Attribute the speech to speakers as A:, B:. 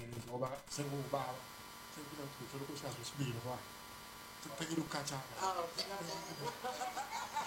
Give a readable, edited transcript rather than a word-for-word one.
A: Coba saya mau bawa, saya bilang tuh, coba kok saya harus beli, Pak. Tentang hidup kaca.
B: Ah, benar.